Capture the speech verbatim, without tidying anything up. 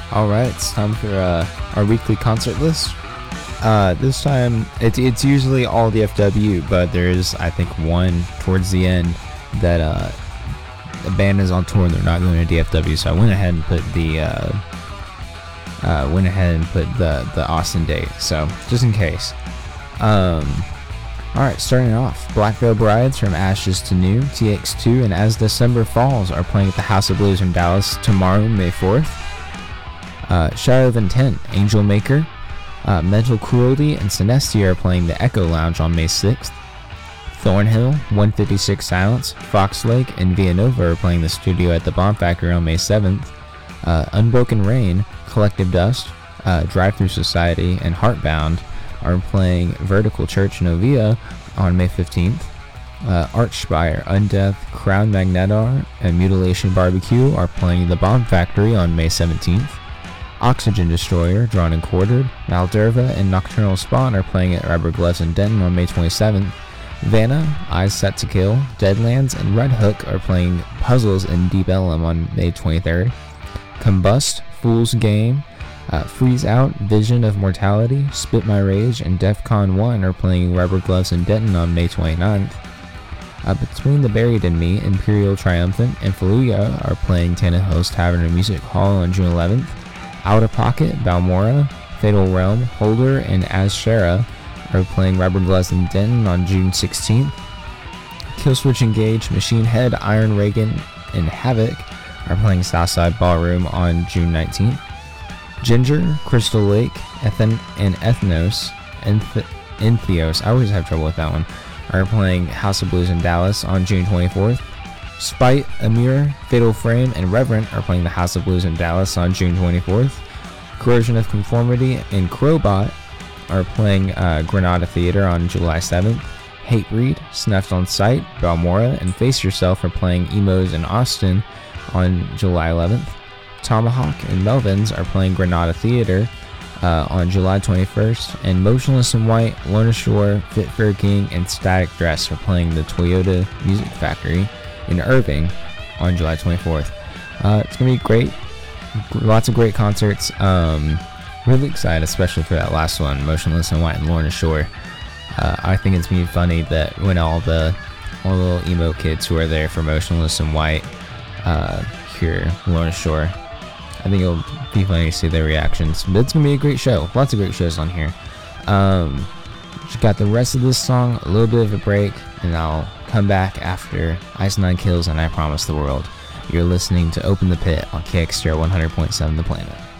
All right, it's time for uh, our weekly concert list. Uh, this time, it's it's usually all D F W, but there's, I think, one towards the end that uh, the band is on tour and they're not going to D F W, so I went ahead and put the uh, uh, went ahead and put the, the Austin date, so just in case. Um, all right, starting off, Black Veil Brides from Ashes to New, T X two, and As December Falls are playing at the House of Blues in Dallas tomorrow, May fourth. Uh, Shadow of Intent, Angel Maker, uh, Mental Cruelty, and Synestia are playing the Echo Lounge on May sixth. Thornhill, one fifty-six Silence, Fox Lake, and Villanova are playing the studio at the Bomb Factory on May seventh. Uh, Unbroken Rain, Collective Dust, uh, Drive-Thru Society, and Heartbound are playing Vertical Church Novia on May fifteenth. Uh, Archspire, Undeath, Crown Magnetar, and Mutilation Barbecue are playing the Bomb Factory on May seventeenth. Oxygen Destroyer, Drawn and Quartered, Malderva, and Nocturnal Spawn are playing at Rubber Gloves in Denton on May twenty-seventh. Vanna, Eyes Set to Kill, Deadlands, and Red Hook are playing Puzzles in Deep Ellum on May twenty-third. Combust, Fool's Game, uh, Freeze Out, Vision of Mortality, Spit My Rage, and DEFCON one are playing Rubber Gloves in Denton on May twenty-ninth. Uh, Between the Buried and Me, Imperial Triumphant, and Fallujah are playing Tannehill's Tavern and Music Hall on June eleventh. Out of Pocket, Balmora, Fatal Realm, Holder, and Azshara are playing Rubber Gloves in Denton on June sixteenth. Killswitch Engage, Machine Head, Iron Reagan, and Havoc are playing Southside Ballroom on June nineteenth. Ginger, Crystal Lake, Ethan, and Ethnos, Enth- Entheos, I always have trouble with that one, are playing House of Blues in Dallas on June twenty-fourth. Spite, Amir, Fatal Frame, and Reverent are playing the House of Blues in Dallas on June twenty-fourth. Corrosion of Conformity and Crowbot are playing uh, Granada Theater on July seventh. Hatebreed, Snuffed on Sight, Balmora, and Face Yourself are playing Emos in Austin on July eleventh. Tomahawk and Melvins are playing Granada Theater uh, on July twenty-first. And Motionless in White, Lorna Shore, Fit for a King, and Static Dress are playing the Toyota Music Factory in Irving on July twenty-fourth. Uh, it's gonna be great, lots of great concerts. Um, really excited, especially for that last one, Motionless in White and Lorna Shore. Uh, I think it's gonna be funny that when all the all the little emo kids who are there for Motionless in White uh, hear Lorna Shore, I think it'll be funny to see their reactions. But it's gonna be a great show. Lots of great shows on here. Um, just got the rest of this song, a little bit of a break, and I'll come back after Ice Nine Kills and I Promise the World. You're listening to Open the Pit on K X T R one hundred point seven The Planet.